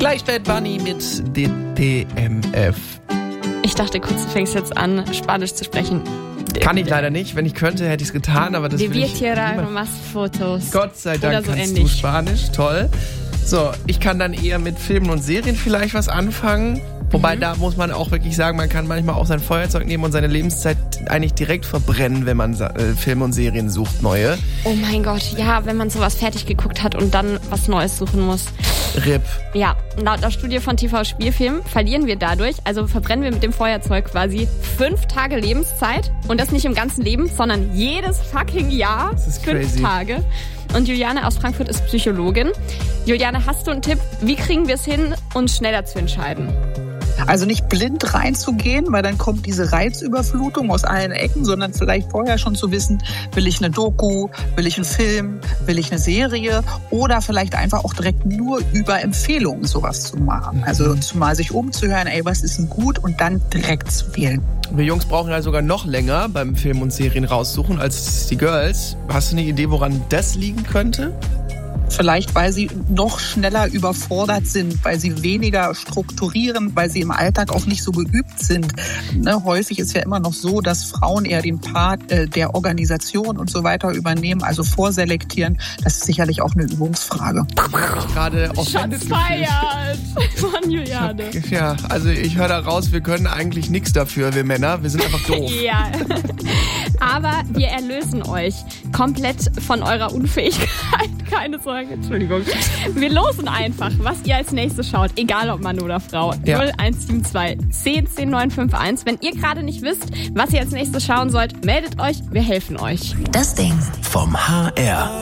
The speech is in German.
Gleich Bad Bunny mit DTMF. Ich dachte kurz, du fängst jetzt an, Spanisch zu sprechen. Kann ich leider nicht. Wenn ich könnte, hätte ich es getan, aber das will ich más Fotos. Gott sei Dank so kannst ähnlich. du Spanisch. Toll. So, ich kann dann eher mit Filmen und Serien vielleicht was anfangen. Wobei, da muss man auch wirklich sagen, man kann manchmal auch sein Feuerzeug nehmen und seine Lebenszeit eigentlich direkt verbrennen, wenn man Filme und Serien sucht, neue. Oh mein Gott, ja, wenn man sowas fertig geguckt hat und dann was Neues suchen muss. RIP. Ja, laut der Studie von TV Spielfilm verlieren wir dadurch, also verbrennen wir mit dem Feuerzeug quasi 5 Tage Lebenszeit. Und das nicht im ganzen Leben, sondern jedes fucking Jahr. Das ist 5 crazy. Tage. Und Juliane aus Frankfurt ist Psychologin. Juliane, hast du einen Tipp? Wie kriegen wir es hin, uns schneller zu entscheiden? Also nicht blind reinzugehen, weil dann kommt diese Reizüberflutung aus allen Ecken, sondern vielleicht vorher schon zu wissen, will ich eine Doku, will ich einen Film, will ich eine Serie oder vielleicht einfach auch direkt nur über Empfehlungen sowas zu machen. Also mal sich umzuhören, ey, was ist denn gut und dann direkt zu wählen. Wir Jungs brauchen ja sogar noch länger beim Film und Serien raussuchen als die Girls. Hast du eine Idee, woran das liegen könnte? Vielleicht, weil sie noch schneller überfordert sind, weil sie weniger strukturieren, weil sie im Alltag auch nicht so geübt sind. Ne, häufig ist ja immer noch so, dass Frauen eher den Part der Organisation und so weiter übernehmen, also vorselektieren. Das ist sicherlich auch eine Übungsfrage. Gerade Shots fired von Juliane. Ja, also ich höre da raus, wir können eigentlich nichts dafür, wir Männer. Wir sind einfach doof. Ja, aber wir erlösen euch komplett von eurer Unfähigkeit. Keine Sorge, Entschuldigung. Wir losen einfach, was ihr als nächstes schaut, egal ob Mann oder Frau. Ja. 0172 10 10 951. Wenn ihr gerade nicht wisst, was ihr als nächstes schauen sollt, meldet euch, wir helfen euch. Das Ding vom HR.